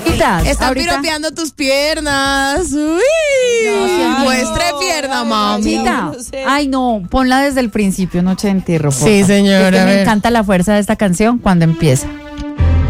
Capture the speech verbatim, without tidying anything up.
Están ahorita- piropeando tus piernas. Uy. No, sí, Muestre pierna, mami. Chita, no sé. ay no, ponla desde el principio, Noche de Entierro. por Sí, favor. señora, Es que a me ver. encanta la fuerza de esta canción cuando empieza.